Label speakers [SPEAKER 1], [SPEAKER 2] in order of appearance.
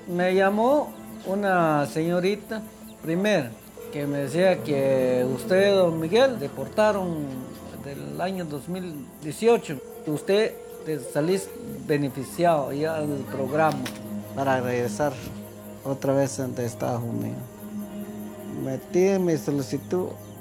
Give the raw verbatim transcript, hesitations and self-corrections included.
[SPEAKER 1] Me llamó una señorita, primero, que me decía que usted, don Miguel, deportaron del año dos mil dieciocho. Usted te salís beneficiado ya del programa para regresar otra vez ante Estados Unidos. Metí mi solicitud